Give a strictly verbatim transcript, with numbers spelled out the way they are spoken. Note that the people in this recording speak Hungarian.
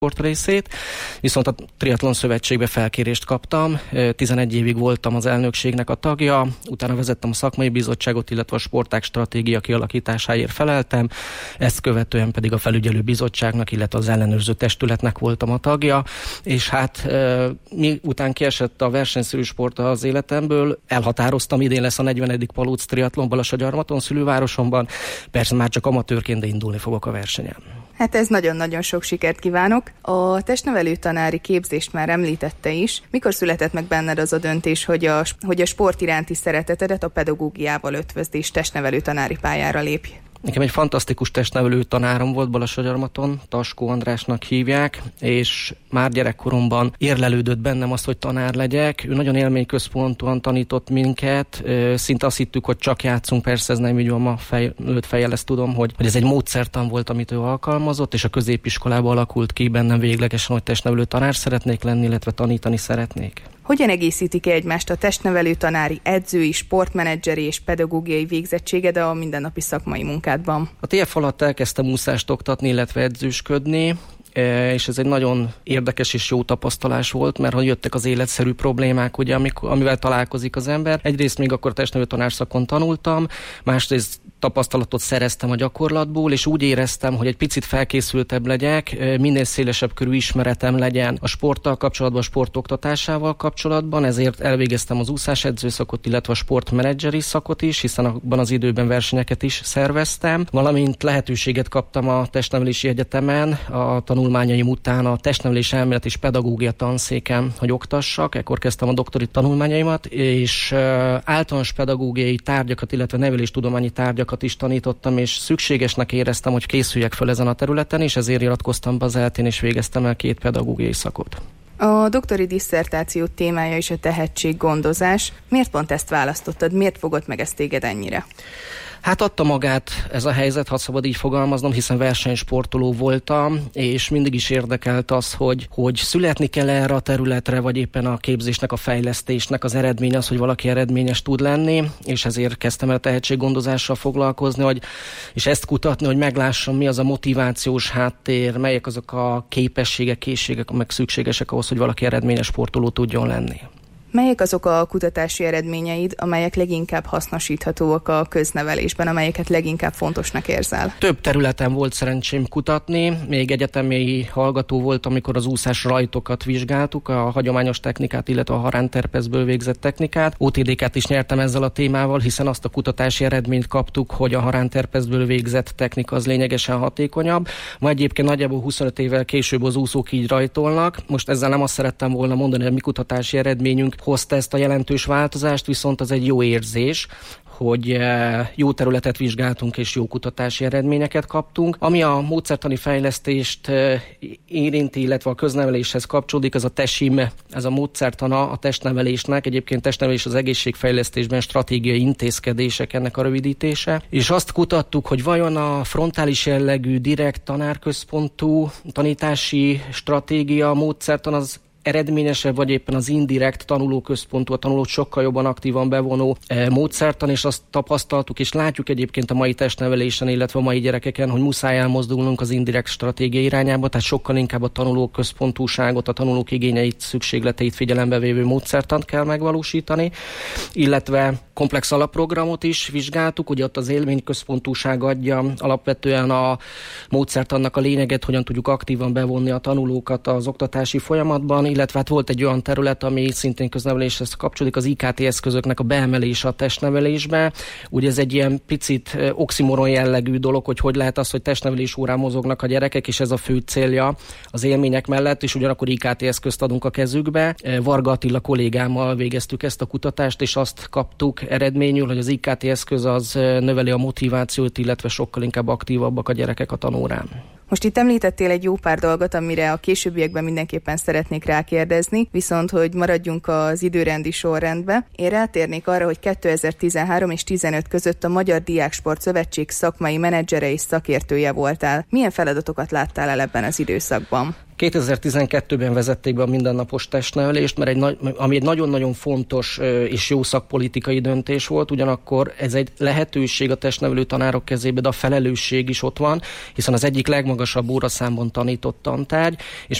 részét, viszont a Triatlon Szövetségbe felkérést kaptam, tizenegy évig voltam az elnökségnek a tagja, utána vezettem a szakmai bizottságot, illetve a sportág stratégia kialakításáért feleltem, ezt követően pedig a felügyelő bizottságnak, illetve az ellenőrző testületnek voltam a tagja, és hát miután kiesett a versenyszerű sport az életemből, elhatároztam, idén lesz a negyvenedik Palóc Triatlon Balassagyarmaton szülővárosomban, persze már csak amatőrként, de indulni fogok a versenyen. Hát ez nagyon-nagyon sok sikert kívánok. A testnevelő tanári képzést már említette is. Mikor született meg benned az a döntés, hogy a, hogy a sport iránti szeretetedet a pedagógiával ötvözd és testnevelő tanári pályára lépj? Nekem egy fantasztikus testnevelő tanárom volt Balassagyarmaton, Taskó Andrásnak hívják, és már gyerekkoromban érlelődött bennem az, hogy tanár legyek. Ő nagyon élményközpontúan tanított minket, szinte azt hittük, hogy csak játszunk, persze ez nem így van, ma felnőtt fejjel ezt tudom, hogy, hogy ez egy módszertan volt, amit ő alkalmazott, és a középiskolában alakult ki bennem véglegesen, hogy testnevelő tanár szeretnék lenni, illetve tanítani szeretnék. Hogyan egészítik egymást a testnevelő tanári, edzői, sportmenedzseri és pedagógiai végzettséged a mindennapi szakmai munkádban? A té ef alatt elkezdtem úszást oktatni, illetve edzősködni, és ez egy nagyon érdekes és jó tapasztalás volt, mert hogy jöttek az életszerű problémák, ugye, amivel találkozik az ember. Egyrészt még akkor testnevelő tanárszakon tanultam, másrészt tapasztalatot szereztem a gyakorlatból, és úgy éreztem, hogy egy picit felkészültebb legyek, minél szélesebb körű ismeretem legyen a sporttal kapcsolatban, a sportoktatásával kapcsolatban, ezért elvégeztem az úszás edzőszakot, illetve a sportmenedzseri szakot is, hiszen abban az időben versenyeket is szerveztem, valamint lehetőséget kaptam a Testnevelési Egyetemen a tanulmányaim után a testnevelés elmélet és pedagógia tanszéken, hogy oktassak. Ekkor kezdtem a doktori tanulmányaimat, és általános pedagógiai tárgyakat, illetve neveléstudományi tárgyakat is tanítottam, és szükségesnek éreztem, hogy készüljek fel ezen a területen, és ezért iratkoztam be az é el té-n, és végeztem el két pedagógiai szakot. A doktori disszertáció témája is a tehetséggondozás. Miért pont ezt választottad? Miért fogott meg ezt téged ennyire? Hát adta magát ez a helyzet, ha szabad így fogalmaznom, hiszen versenysportoló voltam, és mindig is érdekelt az, hogy, hogy születni kell erre a területre, vagy éppen a képzésnek, a fejlesztésnek az eredmény az, hogy valaki eredményes tud lenni, és ezért kezdtem el a tehetséggondozással foglalkozni, hogy, és ezt kutatni, hogy meglássam, mi az a motivációs háttér, melyek azok a képességek, készségek, amelyek szükségesek ahhoz, hogy valaki eredményes sportoló tudjon lenni. Melyek azok a kutatási eredményeid, amelyek leginkább hasznosíthatóak a köznevelésben, amelyeket leginkább fontosnak érzel? Több területen volt szerencsém kutatni, még egyetemi hallgató volt, amikor az úszás rajtokat vizsgáltuk, a hagyományos technikát, illetve a haránterpeszből végzett technikát. ó té dé ká-t is nyertem ezzel a témával, hiszen azt a kutatási eredményt kaptuk, hogy a haránterpeszből végzett technika az lényegesen hatékonyabb. Ma egyébként nagyjából huszonöt évvel később az úszók így rajtolnak. Most ezzel nem azt szerettem volna mondani, hogy a mi kutatási eredményünk hozta ezt a jelentős változást, viszont az egy jó érzés, hogy jó területet vizsgáltunk és jó kutatási eredményeket kaptunk. Ami a módszertani fejlesztést érinti, illetve a közneveléshez kapcsolódik, az a TESIM, ez a módszertana a testnevelésnek, egyébként testnevelés az egészségfejlesztésben stratégiai intézkedések ennek a rövidítése. És azt kutattuk, hogy vajon a frontális jellegű, direkt tanárközpontú tanítási stratégia, módszertan az eredményesebb, vagy éppen az indirekt tanulóközpontú, a tanulót sokkal jobban aktívan bevonó e, módszertan, és azt tapasztaltuk, és látjuk egyébként a mai testnevelésen, illetve a mai gyerekeken, hogy muszáj elmozdulnunk az indirekt stratégia irányába, tehát sokkal inkább a tanulóközpontúságot, a tanulók igényeit, szükségleteit figyelembe vévő módszertant kell megvalósítani, illetve komplex alapprogramot is vizsgáltuk, ugye ott az élményközpontúság adja alapvetően a módszertannak a lényeget, hogyan tudjuk aktívan bevonni a tanulókat az oktatási folyamatban, illetve hát volt egy olyan terület, ami szintén közneveléshez kapcsolódik, az i ká té eszközöknek a beemelése a testnevelésbe. Ugye ez egy ilyen picit oximoron jellegű dolog, hogy hogy lehet az, hogy testnevelés órán mozognak a gyerekek, és ez a fő célja az élmények mellett, és ugyanakkor i ká té eszközt adunk a kezükbe. Varga Attila kollégámmal végeztük ezt a kutatást, és azt kaptuk eredményül, hogy az i ká té eszköz az növeli a motivációt, illetve sokkal inkább aktívabbak a gyerekek a tanórán. Most itt említettél egy jó pár dolgot, amire a későbbiekben mindenképpen szeretnék rákérdezni, viszont hogy maradjunk az időrendi sorrendbe. Én rátérnék arra, hogy kétezer-tizenhárom és tizenöt között a Magyar Diáksport Szövetség szakmai menedzsere és szakértője voltál. Milyen feladatokat láttál el ebben az időszakban? kétezer-tizenkettőben vezették be a mindennapos testnevelést, mert egy nagy, ami egy nagyon-nagyon fontos és jó szakpolitikai döntés volt, ugyanakkor ez egy lehetőség a testnevelő tanárok kezébe, de a felelősség is ott van, hiszen az egyik legmagasabb óraszámban tanított tantárgy, és